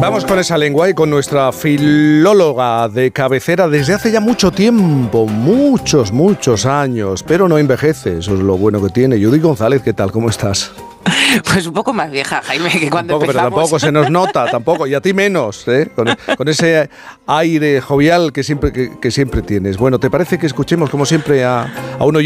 Vamos con esa lengua y con nuestra filóloga de cabecera desde hace ya mucho tiempo, muchos años, pero no envejece, eso es lo bueno que tiene. Judy González, ¿qué tal? ¿Cómo estás? Pues un poco más vieja, Jaime, que cuando Tampoco, pero empezamos. tampoco se nos nota, tampoco, y a ti menos, ¿eh? Con ese aire jovial que siempre tienes. Bueno, ¿te parece que escuchemos como siempre a un oyente?